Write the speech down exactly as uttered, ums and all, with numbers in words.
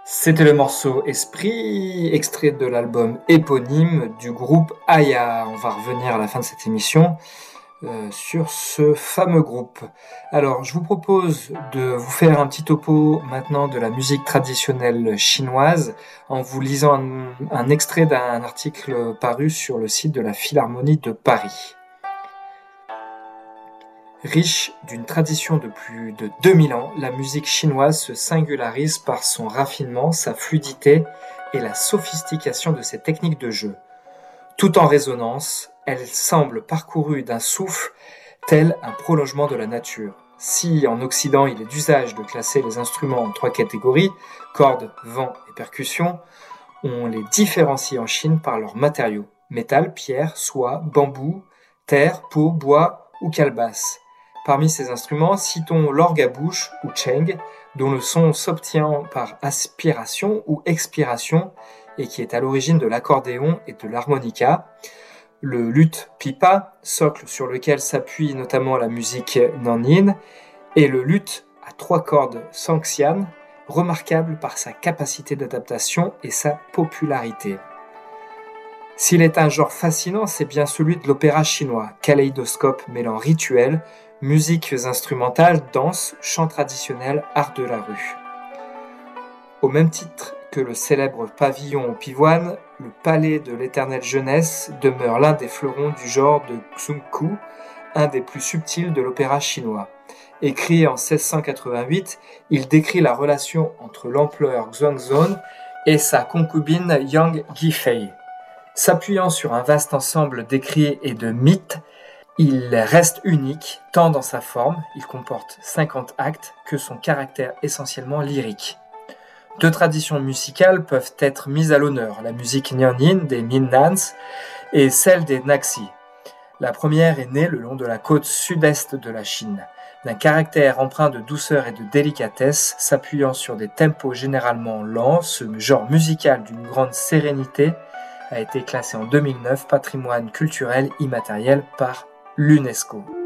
C'était le morceau Esprit, extrait de l'album éponyme du groupe Aya. On va revenir à la fin de cette émission euh, sur ce fameux groupe. Alors, je vous propose de vous faire un petit topo maintenant de la musique traditionnelle chinoise en vous lisant un, un extrait d'un article paru sur le site de la Philharmonie de Paris. Riche d'une tradition de plus de deux mille ans, la musique chinoise se singularise par son raffinement, sa fluidité et la sophistication de ses techniques de jeu. Tout en résonance, elle semble parcourue d'un souffle tel un prolongement de la nature. Si en Occident il est d'usage de classer les instruments en trois catégories, cordes, vent et percussions, on les différencie en Chine par leurs matériaux, métal, pierre, soie, bambou, terre, peau, bois ou calebasse. Parmi ces instruments, citons l'orgue à bouche ou cheng, dont le son s'obtient par aspiration ou expiration et qui est à l'origine de l'accordéon et de l'harmonica, le luth pipa, socle sur lequel s'appuie notamment la musique nanyin, et le luth à trois cordes songxian, remarquable par sa capacité d'adaptation et sa popularité. S'il est un genre fascinant, c'est bien celui de l'opéra chinois, kaléidoscope mêlant rituels, musiques instrumentales, danse, chant traditionnel, art de la rue. Au même titre que le célèbre pavillon au pivoine, le palais de l'éternelle jeunesse demeure l'un des fleurons du genre de Xunku, un des plus subtils de l'opéra chinois. Écrit en seize cent quatre-vingt-huit, il décrit la relation entre l'empereur Xuanzong et sa concubine Yang Guifei. S'appuyant sur un vaste ensemble d'écrits et de mythes, il reste unique, tant dans sa forme, il comporte cinquante actes, que son caractère essentiellement lyrique. Deux traditions musicales peuvent être mises à l'honneur, la musique Nyanyin des Minnans et celle des Naxi. La première est née le long de la côte sud-est de la Chine, d'un caractère empreint de douceur et de délicatesse, s'appuyant sur des tempos généralement lents. Ce genre musical d'une grande sérénité a été classé en deux mille neuf patrimoine culturel immatériel par l'UNESCO.